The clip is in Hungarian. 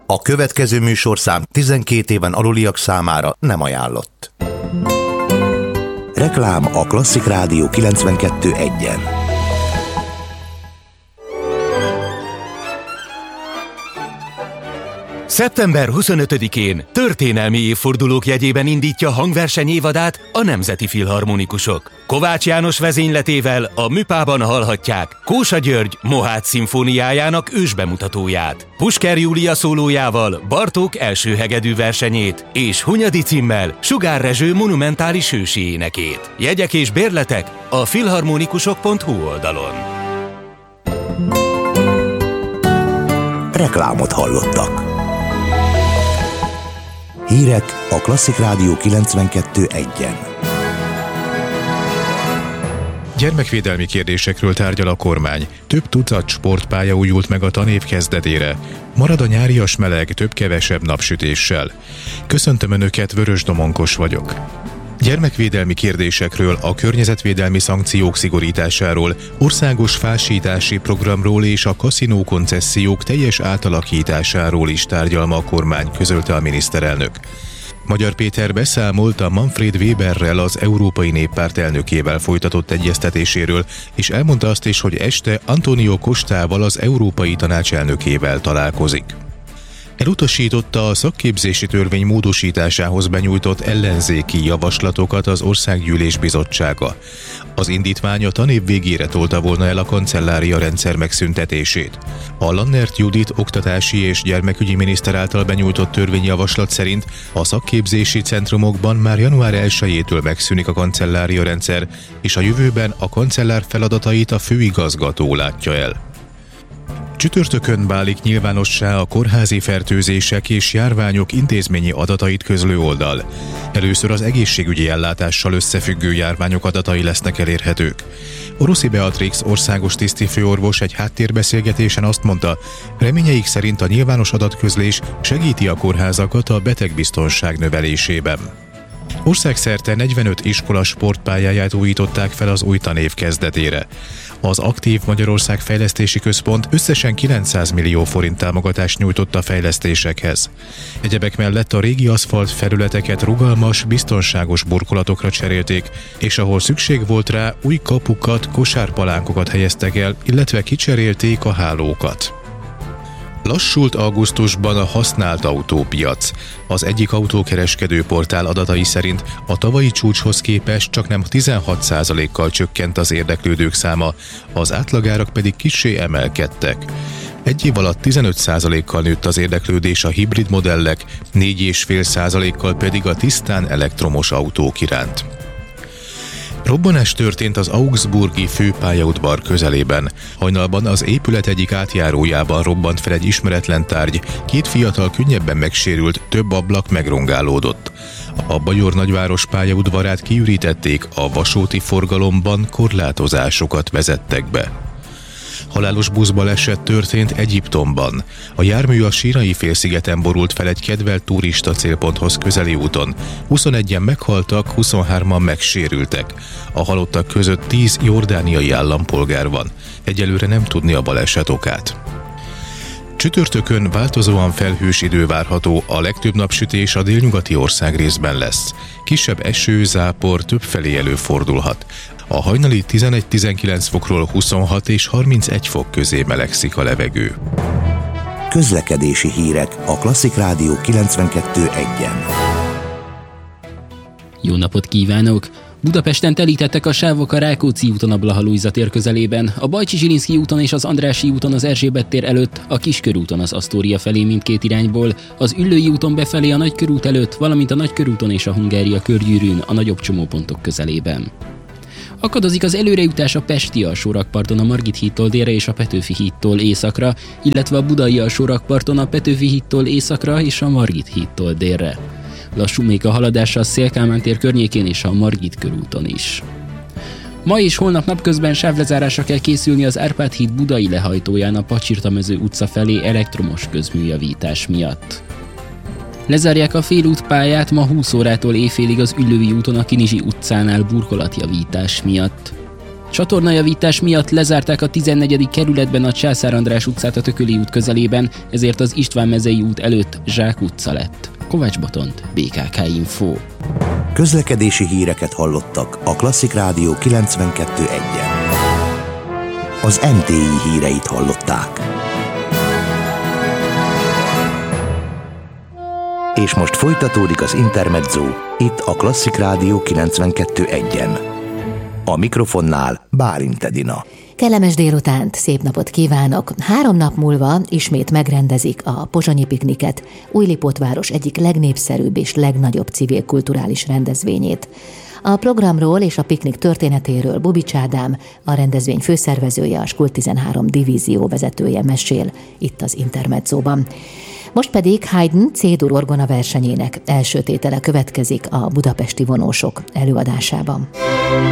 A következő műsorszám 12 éven aluliak számára nem ajánlott. Reklám a Klasszik Rádió 92.1-en. Szeptember 25-én történelmi évfordulók jegyében indítja hangverseny évadát a Nemzeti Filharmonikusok. Kovács János vezényletével a Műpában hallhatják Kósa György Mohács szimfóniájának ősbemutatóját, Pusker Júlia szólójával Bartók első hegedű versenyét és Hunyadi címmel Sugár Rezső monumentális ősi énekét. Jegyek és bérletek a filharmonikusok.hu oldalon. Reklámot hallottak. Hírek a Klasszik Rádió 92.1-en. Gyermekvédelmi kérdésekről tárgyal a kormány. Több tucat sportpálya újult meg a tanév kezdetére. Marad a nyárias meleg több-kevesebb napsütéssel. Köszöntöm Önöket, Vörös Domonkos vagyok. Gyermekvédelmi kérdésekről, a környezetvédelmi szankciók szigorításáról, országos fásítási programról és a kaszinó koncesziók teljes átalakításáról is tárgyal ma a kormány, közölte a miniszterelnök. Magyar Péter beszámolt a Manfred Weberrel, az Európai Néppárt elnökével folytatott egyeztetéséről, és elmondta azt is, hogy este Antonio Costával, az Európai Tanács elnökével találkozik. Elutasította a szakképzési törvény módosításához benyújtott ellenzéki javaslatokat az Országgyűlés Bizottsága. Az indítvány a tanév végére tolta volna el a kancellária rendszer megszüntetését. A Lannert Judit oktatási és gyermekügyi miniszter által benyújtott törvényjavaslat szerint a szakképzési centrumokban már január 1-től megszűnik a kancellária rendszer, és a jövőben a kancellár feladatait a főigazgató látja el. Csütörtökön válik nyilvánossá a kórházi fertőzések és járványok intézményi adatait közlő oldal. Először az egészségügyi ellátással összefüggő járványok adatai lesznek elérhetők. Oroszi Beatrix országos tisztifőorvos egy háttérbeszélgetésen azt mondta, reményeik szerint a nyilvános adatközlés segíti a kórházakat a betegbiztonság növelésében. Országszerte 45 iskola sportpályáját újították fel az új tanév kezdetére. Az Aktív Magyarország Fejlesztési Központ összesen 900 millió forint támogatást nyújtott a fejlesztésekhez. Egyebek mellett a régi aszfalt felületeket rugalmas, biztonságos burkolatokra cserélték, és ahol szükség volt rá, új kapukat, kosárpalánkokat helyeztek el, illetve kicserélték a hálókat. Lassult augusztusban a használt autópiac. Az egyik autókereskedő portál adatai szerint a tavalyi csúcshoz képest csaknem 16%-kal csökkent az érdeklődők száma, az átlagárak pedig kissé emelkedtek. Egy év alatt 15%-kal nőtt az érdeklődés a hibrid modellek, 4,5%-kal pedig a tisztán elektromos autók iránt. Robbanás történt az augsburgi főpályaudvar közelében. Hajnalban az épület egyik átjárójában robbant fel egy ismeretlen tárgy, 2 fiatal könnyebben megsérült, több ablak megrongálódott. A Bajor nagyváros pályaudvarát kiürítették, a vasúti forgalomban korlátozásokat vezettek be. Halálos buszbaleset történt Egyiptomban. A jármű a Sínai-félszigeten borult fel egy kedvelt turista célponthoz közeli úton. 21-en meghaltak, 23-an megsérültek. A halottak között 10 jordániai állampolgár van. Egyelőre nem tudni a baleset okát. Csütörtökön változóan felhős idő várható, a legtöbb napsütés a délnyugati országrészben lesz. Kisebb eső, zápor többfelé előfordulhat. A hajnali 11-19 fokról 26 és 31 fok közé melegszik a levegő. Közlekedési hírek a Klasszik Rádió 92.1-en. Jó napot kívánok! Budapesten telítettek a sávok a Rákóczi úton a Blaha-Lujza tér közelében, a Bajcsy-Zsilinszky úton és az Andrássy úton az Erzsébet tér előtt, a Kiskörúton az Asztória felé mindkét irányból, az Üllői úton befelé a Nagykörút előtt, valamint a Nagykörúton és a Hungária körgyűrűn a nagyobb csomópontok közelében. Akadozik az előrejutás a pesti alsórakparton a Margit hídtól délre és a Petőfi hídtól északra, illetve a budai alsórakparton a Petőfi hídtól északra és a Margit hídtól délre. Lassú még a haladás a Széll-Kálmán tér környékén és a Margit körúton is. Ma és holnap napközben sávlezárásra kell készülni az Árpád híd budai lehajtóján a Pacsirtamező utca felé elektromos közműjavítás miatt. Lezárják a félútpályát ma 20 órától éjfélig az Üllői úton a Kinizsi utcánál burkolatjavítás miatt. Csatornajavítás miatt lezárták a 14. kerületben a Császár András utcát a Tököli út közelében, ezért az István mezei út előtt Zsák utca lett. Kovács Botont, BKK Info. Közlekedési híreket hallottak a Klasszik Rádió 92.1-en. Az NTI híreit hallották. És most folytatódik az Intermezzo, itt a Klasszik Rádió 92.1-en. A mikrofonnál Bálint Edina. Kellemes délutánt, szép napot kívánok! 3 nap múlva ismét megrendezik a pozsonyi pikniket, Újlipótváros egyik legnépszerűbb és legnagyobb civil kulturális rendezvényét. A programról és a piknik történetéről Bubics Ádám, a rendezvény főszervezője, a Skul 13 divízió vezetője mesél itt az Intermezzóban. Most pedig Haydn C-dur orgona versenyének első tétele következik a budapesti vonósok előadásában.